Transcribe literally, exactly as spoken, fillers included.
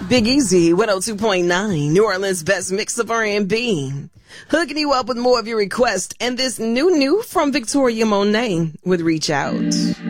Big Easy, one oh two point nine, New Orleans' best mix of R and B. Hooking you up with more of your requests and this new new from Victoria Monet with Reach Out.